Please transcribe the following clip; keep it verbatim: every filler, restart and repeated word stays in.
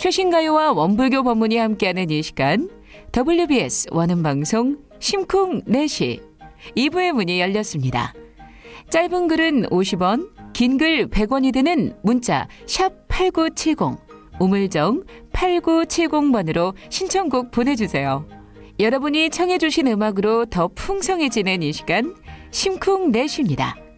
최신 가요와 원불교 법문이 함께하는 이 시간 더블유비에스 원음방송 심쿵네시 이 부의 문이 열렸습니다. 짧은 글은 오십 원, 긴 글 백 원이 드는 문자 샵 팔구칠공, 우물정 팔구칠공 번으로 신청곡 보내주세요. 여러분이 청해 주신 음악으로 더 풍성해지는 이 시간 심쿵네시입니다.